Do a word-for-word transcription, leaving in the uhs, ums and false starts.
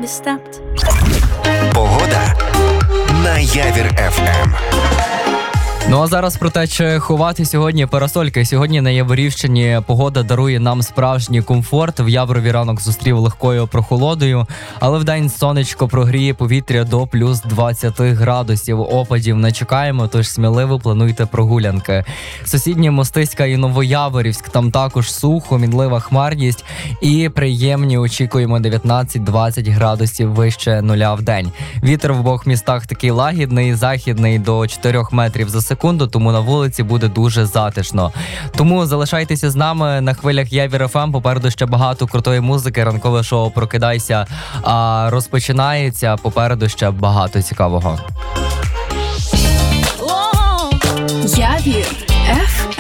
be stopped. Погода на Явір еф ем. Ну а зараз про те, чи ховати сьогодні парасольки. Сьогодні на Яворівщині погода дарує нам справжній комфорт. В Яврові ранок зустрів легкою прохолодою, але вдень сонечко прогріє повітря до плюс двадцять градусів. Опадів не чекаємо, тож сміливо плануйте прогулянки. Сусідні Мостиська і Новояворівськ, там також сухо, мінлива хмарність і приємні очікуємо дев'ятнадцять-двадцять градусів вище нуля в день. Вітер в обох містах такий лагідний, західний до чотирьох метрів за секунду, тому на вулиці буде дуже затишно. Тому залишайтеся з нами на хвилях Явір еф ем. Попереду ще багато крутої музики. Ранкове шоу «Прокидайся» а розпочинається. Попереду ще багато цікавого. Явір.